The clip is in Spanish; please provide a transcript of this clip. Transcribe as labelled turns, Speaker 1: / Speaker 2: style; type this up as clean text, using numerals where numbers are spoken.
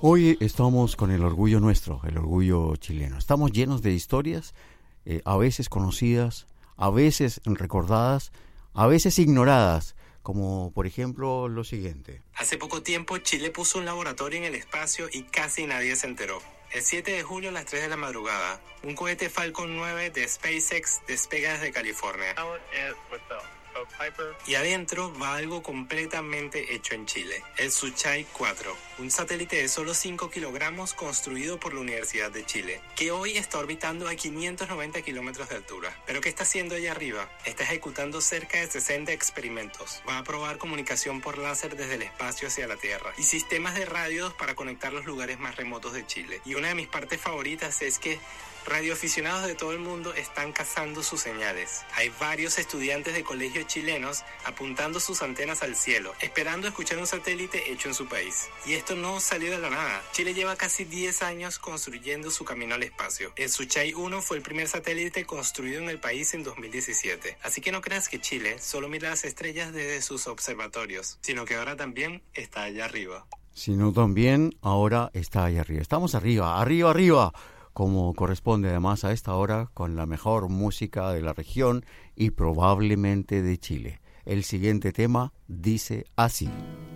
Speaker 1: Hoy estamos con el orgullo nuestro, el orgullo chileno. Estamos llenos de historias, a veces conocidas, a veces recordadas, a veces ignoradas, como por ejemplo lo siguiente.
Speaker 2: Hace poco tiempo Chile puso un laboratorio en el espacio y casi nadie se enteró. El 7 de julio a las 3 de la madrugada, un cohete Falcon 9 de SpaceX despega desde California. Y adentro va algo completamente hecho en Chile, el Suchai 4, un satélite de solo 5 kilogramos construido por la Universidad de Chile, que hoy está orbitando a 590 kilómetros de altura. ¿Pero qué está haciendo allá arriba? Está ejecutando cerca de 60 experimentos. Va a probar comunicación por láser desde el espacio hacia la Tierra y sistemas de radios para conectar los lugares más remotos de Chile. Y una de mis partes favoritas es que radioaficionados de todo el mundo están cazando sus señales. Hay varios estudiantes de colegios chilenos apuntando sus antenas al cielo, esperando escuchar un satélite hecho en su país. Y esto no salió de la nada. Chile lleva casi 10 años construyendo su camino al espacio. El Suchai 1 fue el primer satélite construido en el país en 2017. Así que no creas que Chile solo mira las estrellas desde sus observatorios, sino que ahora también está allá arriba.
Speaker 1: Sino también ahora está allá arriba. Estamos arriba, arriba, arriba, como corresponde además a esta hora, con la mejor música de la región y probablemente de Chile. El siguiente tema dice así.